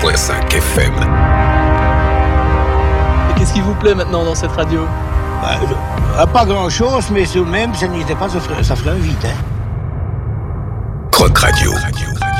89.5 FM. Et qu'est-ce qui vous plaît maintenant dans cette radio? Pas grand-chose, mais tout de même, ça n'était pas, ça ferait un vide. Croc Radio.